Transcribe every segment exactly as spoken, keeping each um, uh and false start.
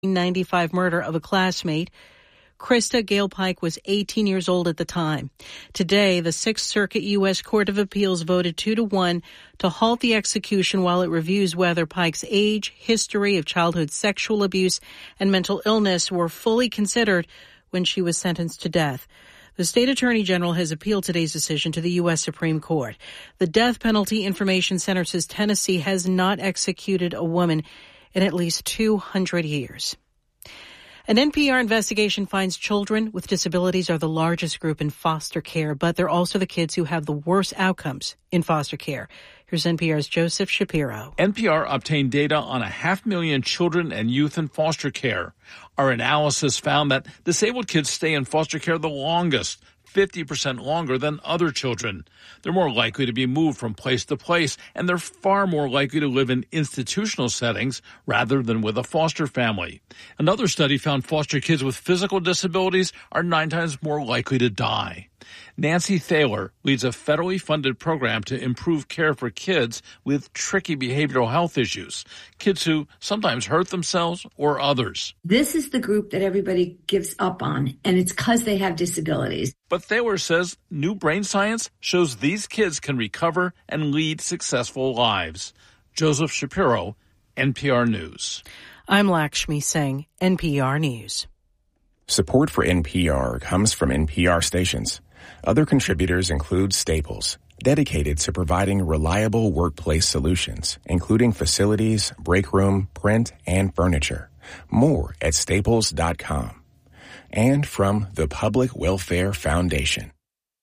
ninety-five murder of a classmate. Krista Gale Pike was eighteen years old at the time. Today, the Sixth Circuit U S Court of Appeals voted two to one to halt the execution while it reviews whether Pike's age, history of childhood sexual abuse, and mental illness were fully considered when she was sentenced to death. The state attorney general has appealed today's decision to the U S Supreme Court. The Death Penalty Information Center says Tennessee has not executed a woman in at least two hundred years. An N P R investigation finds children with disabilities are the largest group in foster care, but they're also the kids who have the worst outcomes in foster care. Here's N P R's Joseph Shapiro. N P R obtained data on a half million children and youth in foster care. Our analysis found that disabled kids stay in foster care the longest, fifty percent longer than other children. They're more likely to be moved from place to place, and they're far more likely to live in institutional settings rather than with a foster family. Another study found foster kids with physical disabilities are nine times more likely to die. Nancy Thaler leads a federally funded program to improve care for kids with tricky behavioral health issues, kids who sometimes hurt themselves or others. This is the group that everybody gives up on, and it's because they have disabilities. But Thaler says new brain science shows these kids can recover and lead successful lives. Joseph Shapiro, N P R News. I'm Lakshmi Singh, N P R News. Support for N P R comes from N P R stations. Other contributors include Staples, dedicated to providing reliable workplace solutions, including facilities, break room, print, and furniture. More at staples dot com. And from the Public Welfare Foundation.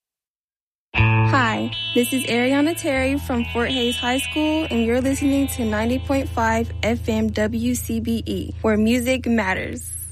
Hi, this is Ariana Terry from Fort Hays High School, and you're listening to ninety point five F M W C B E, where music matters.